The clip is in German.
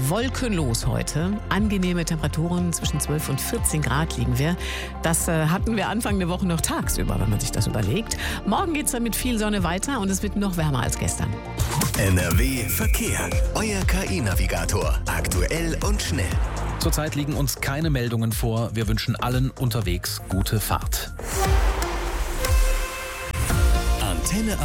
wolkenlos heute. Angenehme Temperaturen zwischen 12 und 14 Grad liegen wir. Das hatten wir Anfang der Woche noch tagsüber, wenn man sich das überlegt. Morgen geht es dann mit viel Sonne weiter und es wird noch wärmer als gestern. NRW Verkehr. Euer KI-Navigator. Aktuell und schnell. Zurzeit liegen uns keine Meldungen vor. Wir wünschen allen unterwegs gute Fahrt. Antenne